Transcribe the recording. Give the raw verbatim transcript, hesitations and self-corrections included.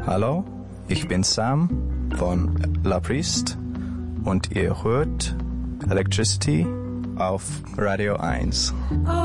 Hallo, ich bin Sam von La Priest und ihr hört Electricity auf Radio eins.